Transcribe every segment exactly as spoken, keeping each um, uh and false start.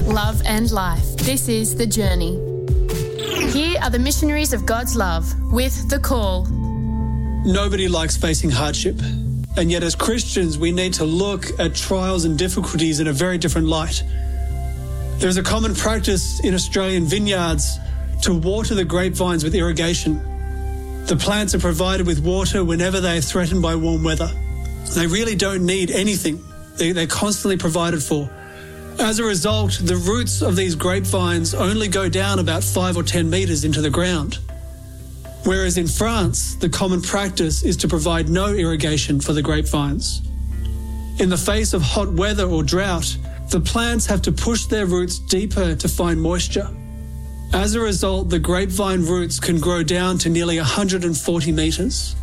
love and life. This is The Journey. Here are the missionaries of God's love with The Call. Nobody likes facing hardship. And yet as Christians, we need to look at trials and difficulties in a very different light. There's a common practice in Australian vineyards to water the grapevines with irrigation. The plants are provided with water whenever they are threatened by warm weather. They really don't need anything. They, they're constantly provided for. As a result, the roots of these grapevines only go down about five or ten metres into the ground. Whereas in France, the common practice is to provide no irrigation for the grapevines. In the face of hot weather or drought, the plants have to push their roots deeper to find moisture. As a result, the grapevine roots can grow down to nearly one hundred forty metres.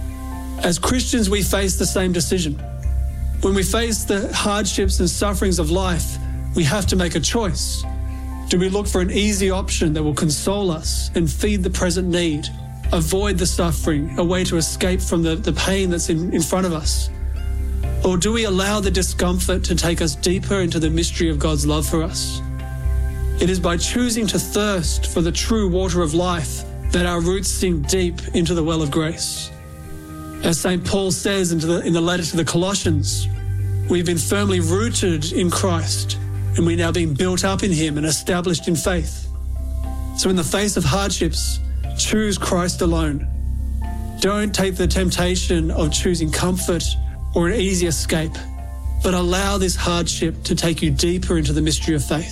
As Christians, we face the same decision. When we face the hardships and sufferings of life, we have to make a choice. Do we look for an easy option that will console us and feed the present need, avoid the suffering, a way to escape from the, the pain that's in, in front of us? Or do we allow the discomfort to take us deeper into the mystery of God's love for us? It is by choosing to thirst for the true water of life that our roots sink deep into the well of grace. As Saint Paul says in the, in the letter to the Colossians, we've been firmly rooted in Christ, and we're now being built up in him and established in faith. So in the face of hardships, choose Christ alone. Don't take the temptation of choosing comfort or an easy escape, but allow this hardship to take you deeper into the mystery of faith.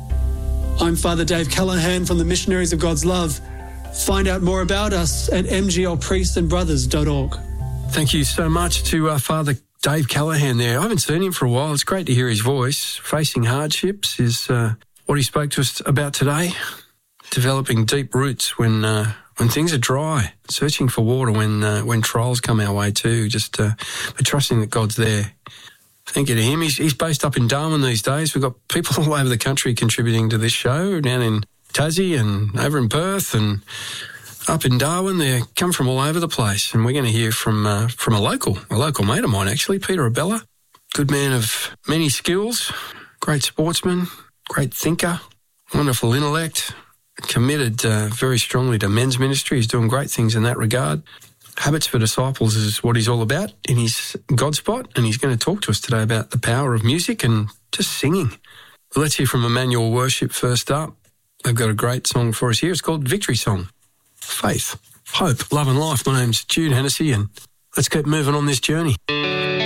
I'm Father Dave Callahan from the Missionaries of God's Love. Find out more about us at m g l priests and brothers dot org. Thank you so much to uh, Father Dave Callahan there. I haven't seen him for a while. It's great to hear his voice. Facing hardships is uh, what he spoke to us about today. Developing deep roots when uh, when things are dry. Searching for water when uh, when trials come our way too. Just uh, but trusting that God's there. Thank you to him. He's, he's based up in Darwin these days. We've got people all over the country contributing to this show, down in Tassie and over in Perth and up in Darwin. They come from all over the place, and we're going to hear from uh, from a local, a local mate of mine actually, Peter Abella. Good man of many skills, great sportsman, great thinker, wonderful intellect, committed uh, very strongly to men's ministry. He's doing great things in that regard. Habits for Disciples is what he's all about in his God spot, and he's going to talk to us today about the power of music and just singing. Well, let's hear from Emmanuel Worship first up. They've got a great song for us here. It's called Victory Song. Faith, hope, love and life. My name's Jude Hennessy, and let's keep moving on this journey.